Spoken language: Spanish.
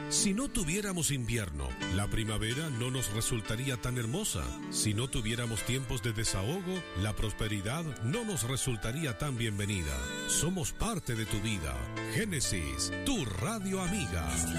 Si no tuviéramos invierno, la primavera no nos resultaría tan hermosa. Si no tuviéramos tiempos de desahogo, la prosperidad no nos resultaría tan bienvenida. Somos parte de tu vida. Génesis, tu radio amiga.